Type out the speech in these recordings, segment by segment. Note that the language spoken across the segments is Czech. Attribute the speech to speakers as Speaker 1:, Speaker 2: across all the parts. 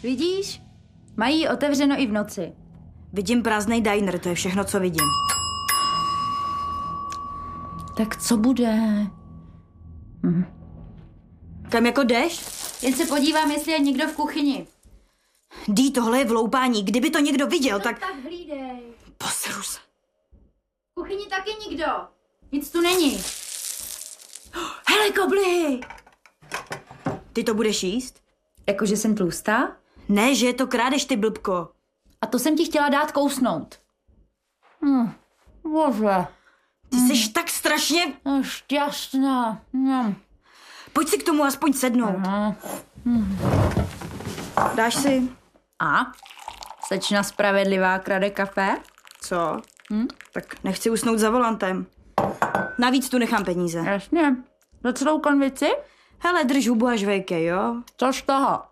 Speaker 1: Vidíš? Mají otevřeno i v noci.
Speaker 2: Vidím prázdnej diner, to je všechno, co vidím.
Speaker 1: Tak co bude?
Speaker 2: Kam jako jdeš?
Speaker 1: Jen se podívám, jestli je někdo v kuchyni.
Speaker 2: Dí, tohle je vloupání. Kdyby to někdo viděl, tak...
Speaker 1: Tak hlídej.
Speaker 2: Poseru se.
Speaker 1: V kuchyni taky nikdo. Nic tu není.
Speaker 2: Hele, koblihy! Ty to budeš jíst?
Speaker 1: Jakože jsem tlustá?
Speaker 2: Ne, že je to krádež, ty blbko.
Speaker 1: A to jsem ti chtěla dát kousnout. Bože.
Speaker 2: Ty jsi tak strašně...
Speaker 1: Šťastná.
Speaker 2: Pojď si k tomu aspoň sednout. Dáš si...
Speaker 1: A? Slečna spravedlivá krade kafe?
Speaker 2: Co? Tak nechci usnout za volantem. Navíc tu nechám peníze.
Speaker 1: Jasně. Za celou konvici?
Speaker 2: Hele, drž hubu a žvejkej, jo?
Speaker 1: Co z toho?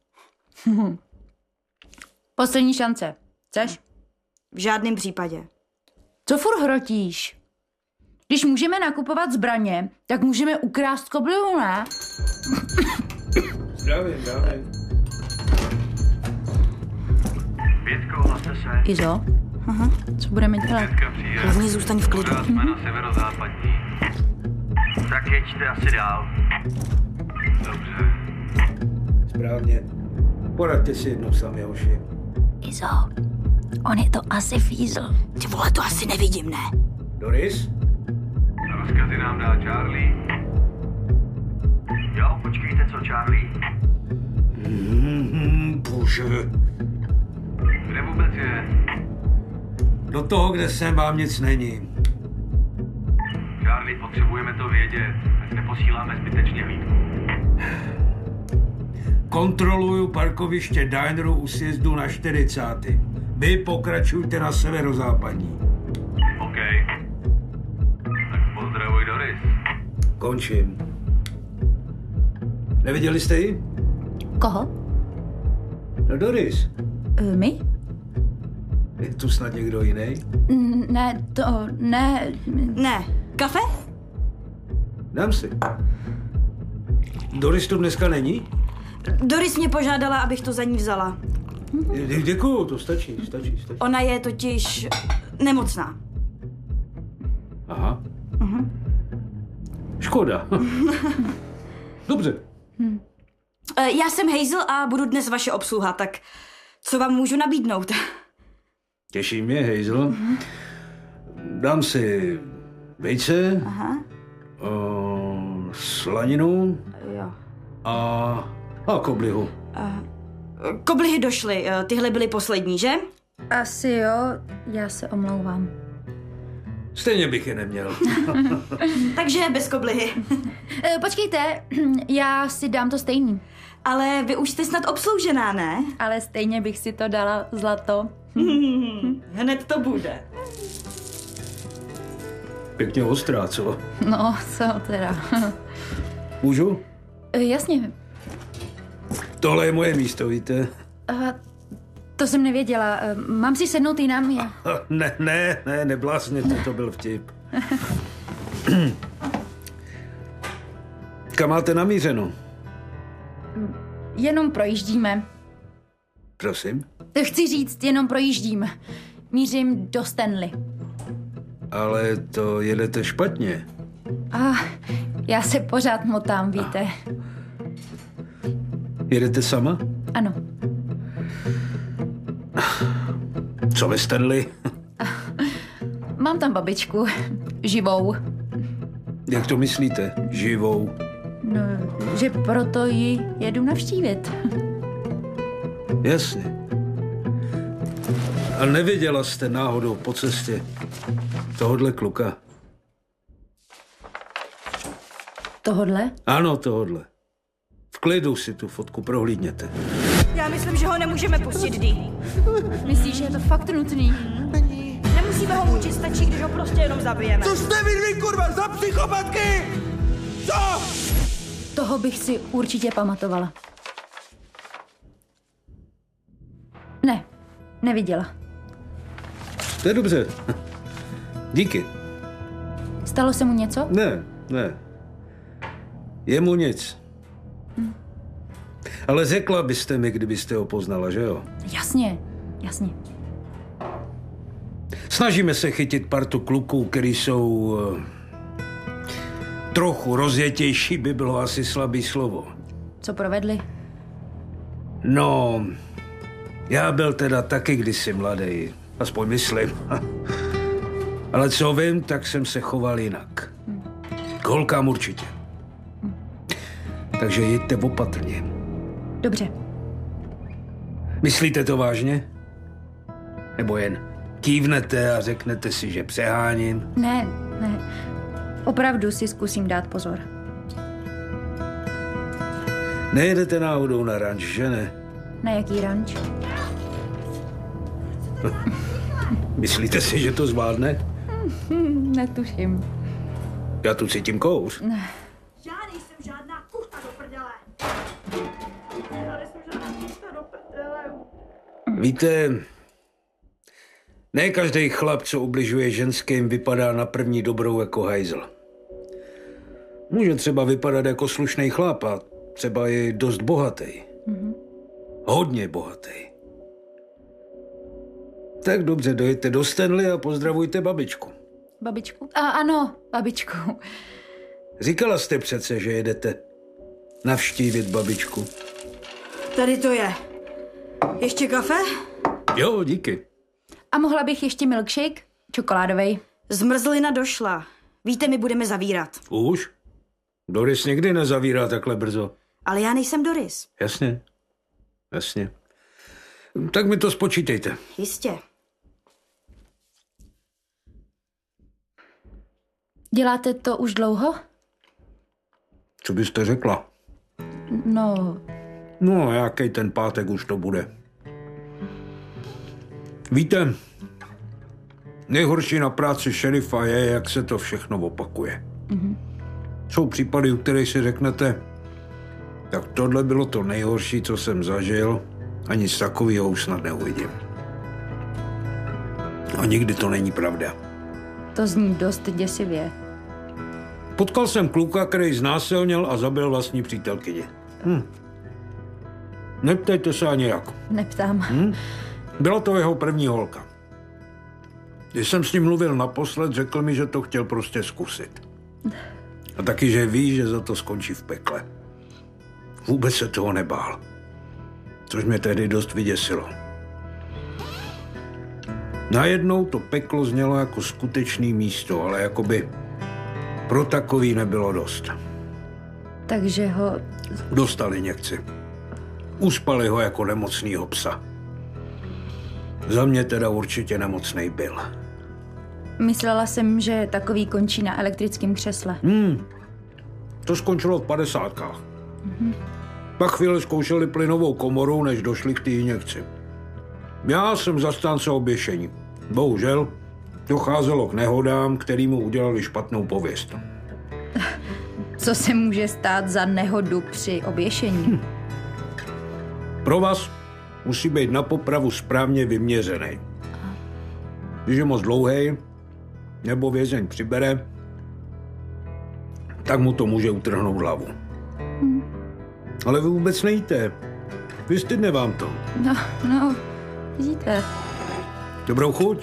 Speaker 1: Poslední šance. Chceš?
Speaker 2: V žádném případě.
Speaker 1: Co furt hrotíš? Když můžeme nakupovat zbraně, tak můžeme ukrást koblihu, ne?
Speaker 3: Zdravím.
Speaker 4: Pětko, hlaste se.
Speaker 1: Izo? Aha. Co budeme dělat?
Speaker 4: Pětka přijde.
Speaker 2: Hlavně zůstaň v klidu.
Speaker 4: Pořád jsme na severozápadní. Tak jeďte asi dál. Dobře.
Speaker 3: Správně. Poraďte si jednou sami, hoši.
Speaker 1: Izo, on je to asi fízl.
Speaker 2: Ty vole, to asi nevidím, ne?
Speaker 3: Doris?
Speaker 4: Rozkazy nám dá Charlie. Jo, počkejte, co Charlie?
Speaker 3: Bože.
Speaker 4: Kde vůbec je?
Speaker 3: Do toho, kde jsem, vám nic není.
Speaker 4: Charlie, potřebujeme to vědět. Ať neposíláme zbytečně hlídku.
Speaker 3: Kontroluju parkoviště dineru u sjezdu na 40. Vy pokračujte na severozápadní.
Speaker 4: OK. Tak pozdravuj Doris.
Speaker 3: Končím. Neviděli jste ji?
Speaker 1: Koho?
Speaker 3: No Doris.
Speaker 1: My?
Speaker 3: Je tu snad někdo jiný?
Speaker 1: Ne, to ne.
Speaker 2: Ne. Kafe?
Speaker 3: Dám si. Doris tu dneska není?
Speaker 2: Doris mě požádala, abych to za ní vzala.
Speaker 3: Děkuju, to stačí.
Speaker 2: Ona je totiž nemocná.
Speaker 3: Aha. Škoda. Dobře.
Speaker 2: Já jsem Hazel a budu dnes vaše obsluha, tak co vám můžu nabídnout?
Speaker 3: Těší mě, Hazel. Dám si vejce, slaninu
Speaker 2: Jo.
Speaker 3: a koblihu.
Speaker 2: Koblihy došly, tyhle byly poslední, že?
Speaker 1: Asi jo, já se omlouvám.
Speaker 3: Stejně bych je neměl.
Speaker 2: Takže bez koblihy.
Speaker 1: Počkejte, já si dám to stejný.
Speaker 2: Ale vy už jste snad obsloužená, ne?
Speaker 1: Ale stejně bych si to dala zlato.
Speaker 2: Hned to bude.
Speaker 3: Pěkně ostrá, co?
Speaker 1: No, co teda.
Speaker 3: Můžu?
Speaker 1: Jasně.
Speaker 3: Tohle je moje místo, víte?
Speaker 1: To jsem nevěděla. Mám si sednout jinam?
Speaker 3: Ne, neblázněte, to byl vtip. Kam máte namířeno?
Speaker 1: Jenom projíždíme.
Speaker 3: Prosím?
Speaker 1: Chci říct, jenom projíždím. Mířím do Stanley.
Speaker 3: Ale to jedete špatně.
Speaker 1: Já se pořád motám, víte.
Speaker 3: Jedete sama?
Speaker 1: Ano.
Speaker 3: Co ve Stanley?
Speaker 1: Mám tam babičku. Živou.
Speaker 3: Jak to myslíte? Živou?
Speaker 1: No, že proto ji jedu navštívit.
Speaker 3: Jasně. A neviděla jste náhodou po cestě tohodle kluka?
Speaker 1: Tohodle?
Speaker 3: Ano, tohodle. V klidu si tu fotku prohlídněte.
Speaker 2: Já myslím, že ho nemůžeme pustit, Dee.
Speaker 1: Myslíš, že je to fakt nutný?
Speaker 2: Nemusíme ho mučit, stačí, když ho prostě jenom zabijeme.
Speaker 5: Co jste vy, kurva, za psychopatky? Co?
Speaker 1: Toho bych si určitě pamatovala. Ne, neviděla.
Speaker 3: To je dobře. Díky.
Speaker 1: Stalo se mu něco?
Speaker 3: Ne. Je mu nic. Ale řekla byste mi, kdybyste ho poznala, že jo?
Speaker 1: Jasně, jasně.
Speaker 3: Snažíme se chytit partu kluků, který jsou trochu rozjetější, by bylo asi slabý slovo.
Speaker 1: Co provedli?
Speaker 3: No, já byl teda taky kdysi mladý, aspoň myslím. Ale co vím, tak jsem se choval jinak. K holkám určitě. Takže jeďte opatrně.
Speaker 1: Dobře.
Speaker 3: Myslíte to vážně? Nebo jen kývnete a řeknete si, že přeháním?
Speaker 1: Ne. Opravdu si zkusím dát pozor.
Speaker 3: Nejedete náhodou na ranč, že ne?
Speaker 1: Na jaký ranč?
Speaker 3: Myslíte si, že to zvládne?
Speaker 1: Netuším.
Speaker 3: Já tu cítím kouř.
Speaker 6: Já nejsem žádná kuchta do prdele. Já nejsem žádná kuchta do prdele.
Speaker 3: Víte, ne každý chlap, co ubližuje ženským, vypadá na první dobrou jako hajzl. Může třeba vypadat jako slušný chlap a třeba je dost bohatý. Hodně bohatý. Tak dobře, dojďte do Stanley a pozdravujte babičku.
Speaker 1: Babičku? Ano, babičku.
Speaker 3: Říkala jste přece, že jedete navštívit babičku.
Speaker 2: Tady to je. Ještě kafe?
Speaker 3: Jo, díky.
Speaker 1: A mohla bych ještě milkshake? Čokoládovej.
Speaker 2: Zmrzlina došla. Víte, my budeme zavírat.
Speaker 3: Už? Doris nikdy nezavírá takhle brzo.
Speaker 2: Ale já nejsem Doris.
Speaker 3: Jasně. Jasně. Tak mi to spočítejte.
Speaker 2: Jistě.
Speaker 1: Děláte to už dlouho?
Speaker 3: Co byste řekla?
Speaker 1: No,
Speaker 3: No, jaký ten pátek už to bude. Víte, nejhorší na práci šerifa je, jak se to všechno opakuje. Jsou případy, u kterých si řeknete, tak tohle bylo to nejhorší, co jsem zažil, a nic takového už snad neuvidím. A nikdy to není pravda.
Speaker 1: to zní dost děsivě.
Speaker 3: Potkal jsem kluka, který znásilnil a zabil vlastní přítelkyni. Neptejte se ani jak.
Speaker 1: Neptám.
Speaker 3: Byla to jeho první holka. Když jsem s ním mluvil naposled, řekl mi, že to chtěl prostě zkusit. A taky, že ví, že za to skončí v pekle. Vůbec se toho nebál. Což mě tehdy dost vyděsilo. Najednou to peklo znělo jako skutečný místo, ale jakoby pro takový nebylo dost.
Speaker 1: Takže ho...
Speaker 3: Dostali injekci. Uspali ho jako nemocnýho psa. Za mě teda určitě nemocnej byl.
Speaker 1: Myslela jsem, že takový končí na elektrickém křesle.
Speaker 3: To skončilo v 50kách. Pak chvíli zkoušeli plynovou komorou, než došli k té injekci. Já jsem zastánce oběšení. Bohužel docházelo k nehodám, který mu udělali špatnou pověst.
Speaker 1: Co se může stát za nehodu při oběšení?
Speaker 3: Pro vás musí být na popravu správně vyměřený. Když je moc dlouhej, nebo vězeň přibere, tak mu to může utrhnout hlavu. Ale vy vůbec nejíte. Vystydne vám to.
Speaker 1: No, vidíte.
Speaker 3: Dobrou chuť?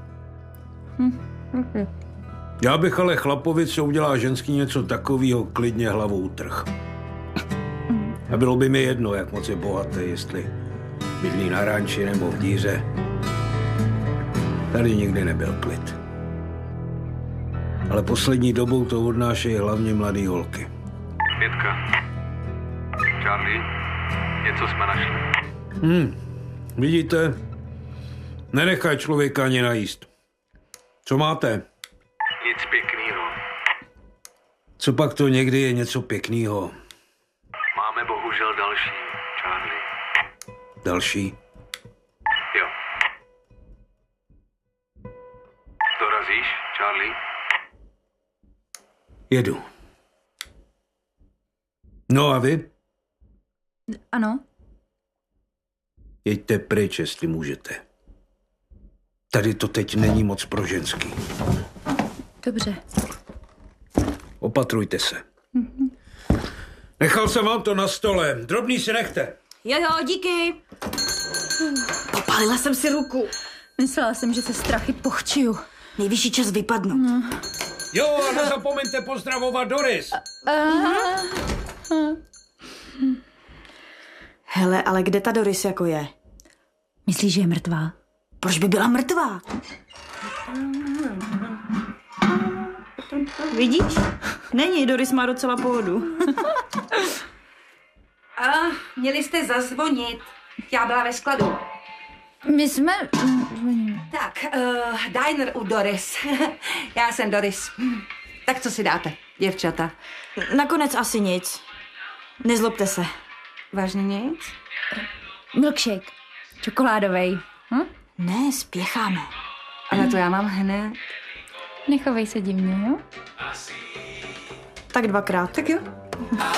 Speaker 3: Já bych ale chlapovi, co udělá ženský něco takového, klidně hlavou utrh. A bylo by mi jedno, jak moc je bohatý, jestli bydlí na ranči nebo v díře. Tady nikdy nebyl klid. Ale poslední dobou to odnášejí hlavně mladý holky.
Speaker 4: 5. Charlie, něco jsme našli.
Speaker 3: Vidíte? Nenechaj člověka ani najíst. Co máte?
Speaker 4: Nic pěknýho.
Speaker 3: Co pak to někdy je něco pěknýho?
Speaker 4: Máme bohužel další, Charlie.
Speaker 3: Další?
Speaker 4: Jo. Dorazíš, Charlie?
Speaker 3: Jedu. No a vy?
Speaker 1: Ano,
Speaker 3: Jeďte pryč, jestli můžete. Tady to teď není moc pro ženský.
Speaker 1: dobře.
Speaker 3: Opatrujte se. Nechal jsem vám to na stole. Drobný si nechte.
Speaker 2: Jo, díky. Popálila jsem si ruku.
Speaker 1: Myslela jsem, že se strachy pochčiju.
Speaker 2: Nejvyšší čas vypadnout.
Speaker 3: Jo, a nezapomeňte pozdravovat Doris.
Speaker 2: Hele, ale kde ta Doris jako je?
Speaker 1: Myslíš, že je mrtvá?
Speaker 2: Proč by byla mrtvá? Vidíš? Není, Doris má docela pohodu.
Speaker 7: Měli jste zazvonit. Já byla ve skladu.
Speaker 1: My jsme...
Speaker 7: Tak, diner u Doris. Já jsem Doris. Tak co si dáte, děvčata?
Speaker 2: Nakonec asi nic. Nezlobte se.
Speaker 7: Vážně nic?
Speaker 1: Milkshake. Čokoládovej.
Speaker 2: Ne, spěcháme.
Speaker 7: Ale to já mám hned.
Speaker 1: Nechovej se divně, jo?
Speaker 2: Tak 2krát.
Speaker 7: Tak jo.